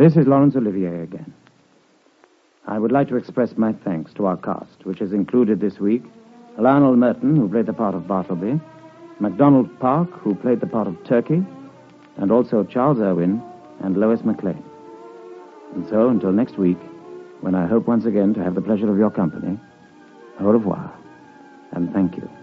This is Laurence Olivier again. I would like to express my thanks to our cast, which has included this week Lionel Merton, who played the part of Bartleby, MacDonald Park, who played the part of Turkey, and also Charles Irwin and Lois MacLean. And so, until next week, when I hope once again to have the pleasure of your company, au revoir, and thank you.